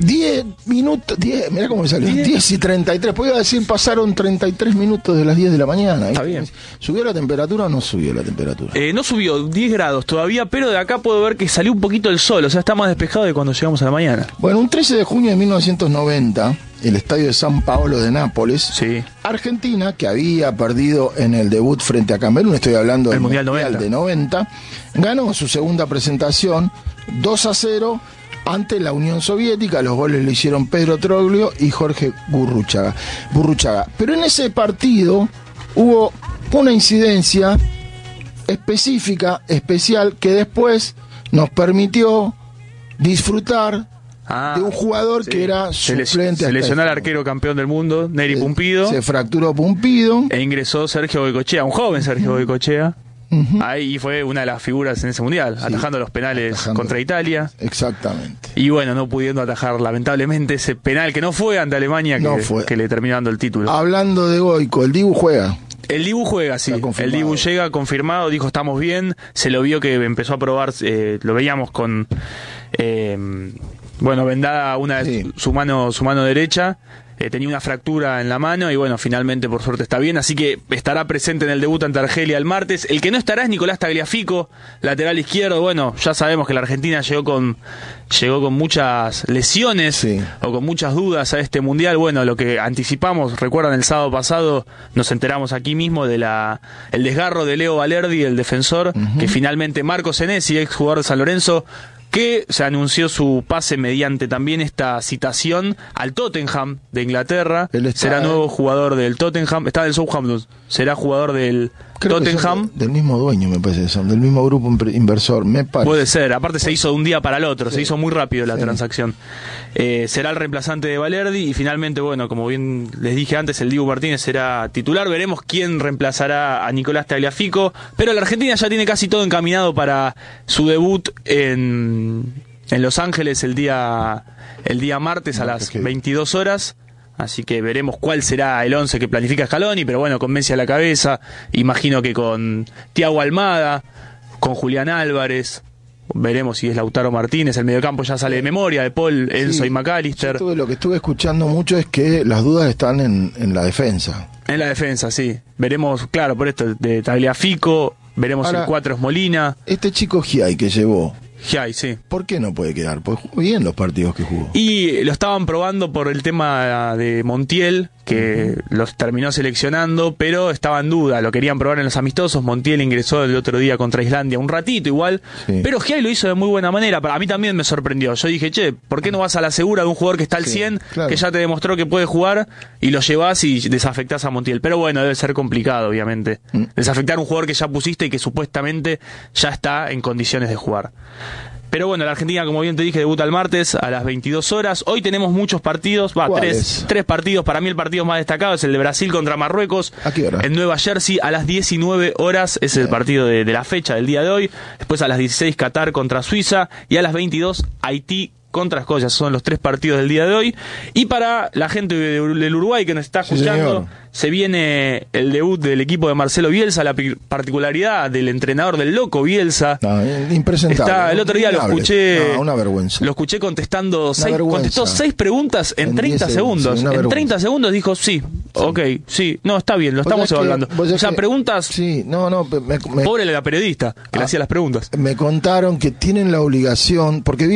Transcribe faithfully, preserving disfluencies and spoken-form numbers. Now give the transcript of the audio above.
diez minutos, diez, mirá cómo me salió, diez y treinta y tres, pues iba a decir pasaron treinta y tres minutos de las diez de la mañana. Está bien. ¿Subió la temperatura o no subió la temperatura? Eh, no subió, diez grados todavía, pero de acá puedo ver que salió un poquito el sol, o sea, está más despejado de cuando llegamos a la mañana. Bueno, un trece de junio de mil novecientos noventa, el estadio de San Paolo de Nápoles, sí. Argentina, que había perdido en el debut frente a Camerún, estoy hablando del el Mundial, mundial noventa. de noventa, ganó su segunda presentación dos a cero ante la Unión Soviética. Los goles lo hicieron Pedro Troglio y Jorge Burruchaga. Burruchaga. Pero en ese partido hubo una incidencia específica, especial, que después nos permitió disfrutar Ah, de un jugador sí. que era se suplente. Se lesionó al este arquero campeón del mundo, Neri Pumpido. Se fracturó Pumpido. E ingresó Sergio Goycochea, un joven Sergio Goycochea. Uh-huh. Ahí fue una de las figuras en ese mundial, sí, atajando los penales atajando contra Italia. Exactamente. Y bueno, no pudiendo atajar lamentablemente ese penal que no fue ante Alemania, que, no fue. que le terminó dando el título. Hablando de Goico, el Dibu juega. El Dibu juega, sí. El Dibu llega confirmado, dijo estamos bien. Se lo vio que empezó a probar, eh, lo veíamos con, eh, bueno, vendada una de sí. su mano, su mano derecha. Eh, tenía una fractura en la mano y bueno, finalmente por suerte está bien, así que estará presente en el debut ante Argelia el martes. El que no estará es Nicolás Tagliafico, lateral izquierdo. Bueno, ya sabemos que la Argentina llegó con llegó con muchas lesiones sí. o con muchas dudas a este mundial. Bueno, lo que anticipamos, recuerdan el sábado pasado, nos enteramos aquí mismo de la el desgarro de Leo Valerdi, el defensor, uh-huh. que finalmente Marco Senesi, ex jugador de San Lorenzo, que se anunció su pase mediante también esta citación al Tottenham de Inglaterra. Será nuevo jugador del Tottenham, está del Southampton, será jugador del Creo Tottenham. Que del mismo dueño, me parece, son del mismo grupo inversor, me parece. Puede ser, aparte se hizo de un día para el otro, sí. se hizo muy rápido la sí. transacción. Eh, será el reemplazante de Valerdi y finalmente, bueno, como bien les dije antes, el Dibu Martínez será titular. Veremos quién reemplazará a Nicolás Tagliafico, pero la Argentina ya tiene casi todo encaminado para su debut en, en Los Ángeles el día, el día martes a las veintidós horas. Así que veremos cuál será el once que planifica Scaloni, pero bueno, con Messi a la cabeza, imagino que con Thiago Almada, con Julián Álvarez, veremos si es Lautaro Martínez, el mediocampo ya sale de memoria, de Paul, Enzo sí, y McAllister. Estuve, lo que estuve escuchando mucho es que las dudas están en, en la defensa. En la defensa, sí. Veremos, claro, por esto, de Tagliafico, veremos Ahora, el cuatro es Molina. Este chico Giai que llevó, Giai, sí. ¿por qué no puede quedar? Pues jugó bien los partidos que jugó. Y lo estaban probando por el tema de Montiel, que uh-huh. los terminó seleccionando, pero estaba en duda, lo querían probar en los amistosos. Montiel ingresó el otro día contra Islandia un ratito igual, sí. pero Giai lo hizo de muy buena manera. A mí también me sorprendió. Yo dije, che, ¿por qué no vas a la segura de un jugador que está al sí, cien, claro. que ya te demostró que puede jugar, y lo llevas y desafectás a Montiel? Pero bueno, debe ser complicado, obviamente. Uh-huh. Desafectar a un jugador que ya pusiste y que supuestamente ya está en condiciones de jugar. Pero bueno, la Argentina, como bien te dije, debuta el martes a las veintidós horas. Hoy tenemos muchos partidos, va, tres, tres partidos. Para mí el partido más destacado es el de Brasil contra Marruecos. ¿A qué hora? En Nueva Jersey a las diecinueve horas. Es el partido de, de la fecha del día de hoy. Después a las dieciséis Qatar contra Suiza. Y a las veintidós Haití contra Escocia. Son los tres partidos del día de hoy. Y para la gente de, de, del Uruguay que nos está escuchando, sí, se viene el debut del equipo de Marcelo Bielsa. La particularidad del entrenador del loco Bielsa. No, impresentable. Está, el otro día lo escuché. No, una vergüenza. Lo escuché contestando seis, contestó seis preguntas en, en treinta segundos. Sí, en treinta segundos dijo sí, sí, ok, sí. No, está bien, lo estamos evaluando. O sea, que, preguntas. Sí, no, no. Me, me, pobre la periodista que ah, le hacía las preguntas. Me contaron que tienen la obligación, porque